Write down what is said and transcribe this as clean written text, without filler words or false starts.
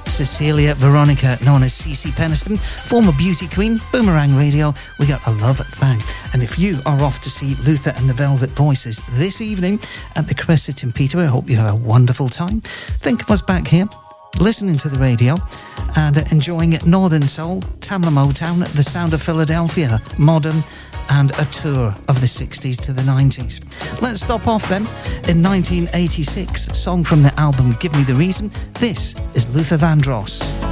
Cecilia Veronica, known as CeCe Peniston, former beauty queen, Boomerang Radio. We got a love thang. And if you are off to see Luther and the Velvet Voices this evening at the Crest at St. Peter, I hope you have a wonderful time. Think of us back here, listening to the radio and enjoying Northern Soul, Tamla Motown, the sound of Philadelphia, modern, and a tour of the 60s to the 90s. Let's stop off then in 1986, song from the album Give Me the Reason. This is Luther Vandross.